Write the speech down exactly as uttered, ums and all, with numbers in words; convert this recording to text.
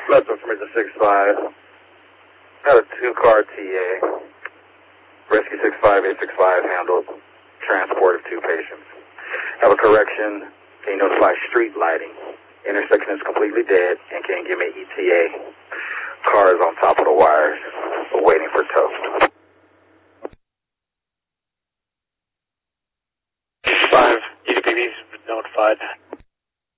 Left information six five. Got a two-car T A. Rescue six five eight six five handled transport of two patients. Have a correction. Can you notify street lighting? Intersection is completely dead, and can you give me E T A? Car is on top of the wires, waiting for tow. Five, E D P B's notified.